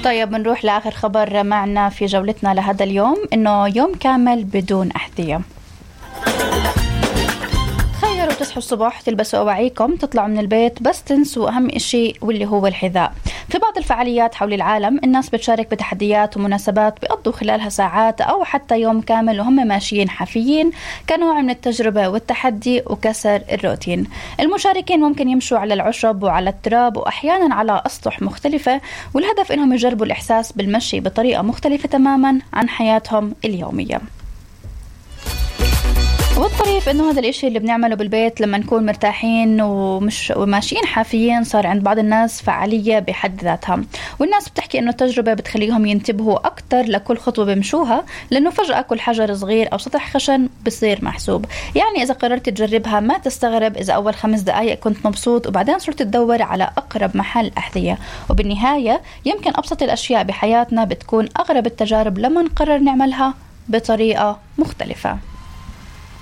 طيب بنروح لآخر خبر معنا في جولتنا لهذا اليوم، إنه يوم كامل بدون أحذية. تخيلوا تصحوا الصبح تلبسوا أواعيكم تطلعوا من البيت بس تنسوا أهم إشي واللي هو الحذاء. في بعض الفعاليات حول العالم الناس بتشارك بتحديات ومناسبات بيقضوا خلالها ساعات أو حتى يوم كامل وهم ماشيين حافيين كنوع من التجربة والتحدي وكسر الروتين. المشاركين ممكن يمشوا على العشب وعلى التراب وأحيانا على أسطح مختلفة، والهدف إنهم يجربوا الإحساس بالمشي بطريقة مختلفة تماما عن حياتهم اليومية. والطريف إنه هذا الإشي اللي بنعمله بالبيت لما نكون مرتاحين وماشيين حافيين صار عند بعض الناس فعالية بحد ذاتها، والناس بتحكي إنه التجربة بتخليهم ينتبهوا أكتر لكل خطوة بمشوها، لأنه فجأة كل حجر صغير أو سطح خشن بصير محسوب. يعني إذا قررت تجربها ما تستغرب إذا أول 5 دقايق كنت مبسوط وبعدين صرت تدور على أقرب محل أحذية. وبالنهاية يمكن أبسط الأشياء بحياتنا بتكون أغرب التجارب لما نقرر نعملها بطريقة مختلفة.